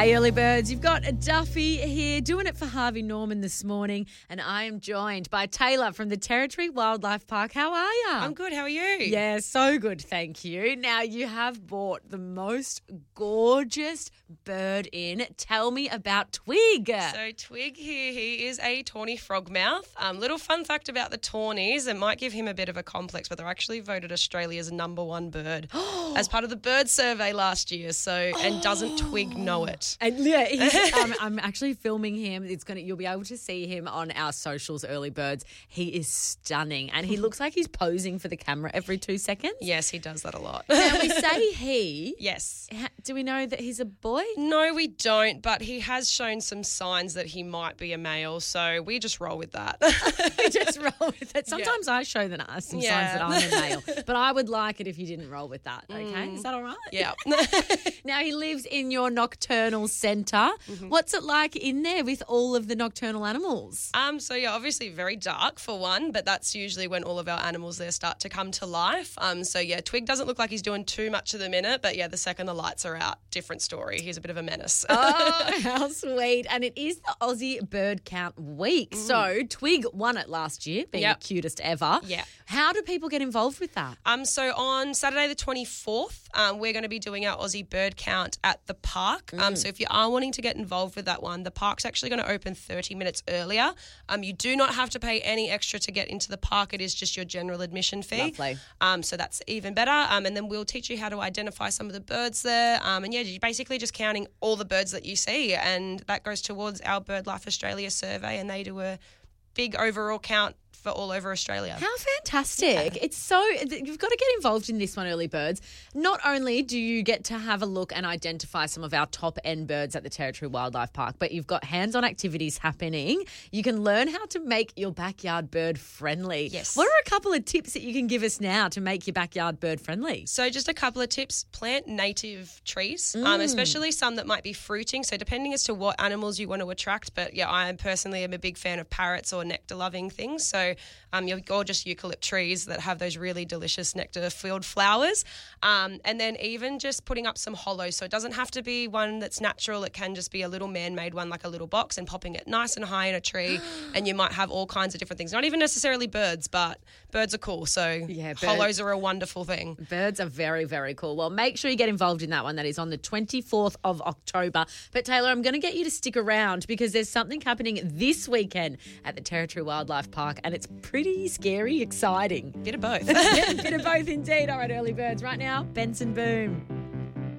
Hey, early birds, you've got Duffy here doing it for Harvey Norman this morning, and I am joined by Taylor from the Territory Wildlife Park. How are you? I'm good. How are you? Yeah, so good, thank you. Now, you have brought the most gorgeous bird in. Tell me about Twig. So Twig here, he is a tawny frogmouth. Little fun fact about the tawnies, it might give him a bit of a complex, but they're actually voted Australia's #1 bird as part of the bird survey last year. So, and doesn't Twig know it? And yeah, I'm actually filming him. You'll be able to see him on our socials, Early Birds. He is stunning, and he looks like he's posing for the camera every 2 seconds. Yes, he does that a lot. Now, we say he. Yes. Do we know that he's a boy? No, we don't, but he has shown some signs that he might be a male, so we just roll with that. We just roll with it. Sometimes I show some signs that I'm a male, but I would like it if you didn't roll with that, okay? Is that all right? Yeah. Now, he lives in your nocturnal centre. What's it like in there with all of the nocturnal animals? So yeah, obviously very dark for one, but that's usually when all of our animals there start to come to life. So yeah, Twig doesn't look like he's doing too much at the minute, but yeah, the second the lights are out, different story. He's a bit of a menace. Oh, how sweet. And it is the Aussie Bird Count Week. So Twig won it last year, being the cutest ever. Yeah. How do people get involved with that? So on Saturday the 24th, we're going to be doing our Aussie Bird Count at the park. So if you are wanting to get involved with that one, the park's actually going to open 30 minutes earlier. You do not have to pay any extra to get into the park. It is just your general admission fee. Lovely. So that's even better. And then we'll teach you how to identify some of the birds there. And yeah, you're basically just counting all the birds that you see. And that goes towards our BirdLife Australia survey, and they do a big overall count for all over Australia. How fantastic. It's so, you've got to get involved in this one, Early Birds. Not only do you get to have a look and identify some of our top end birds at the Territory Wildlife Park, but you've got hands-on activities happening. You can learn how to make your backyard bird friendly. Yes. What are a couple of tips that you can give us now to make your backyard bird friendly? So just a couple of tips. Plant native trees, especially some that might be fruiting. So depending as to what animals you want to attract. But yeah, I personally am a big fan of parrots or nectar-loving things. So your gorgeous eucalypt trees that have those really delicious nectar-filled flowers. And then even just putting up some hollows. So it doesn't have to be one that's natural. It can just be a little man-made one, like a little box, and popping it nice and high in a tree. And you might have all kinds of different things. Not even necessarily birds, but birds are cool. So hollows are a wonderful thing. Birds are very, very cool. Well, make sure you get involved in that one. That is on the 24th of October. But Taylor, I'm going to get you to stick around because there's something happening this weekend at the Territory Wildlife Park, and it's pretty scary, exciting. Bit of both. Bit of both indeed. All right, Early Birds. Right now, Benson Boom.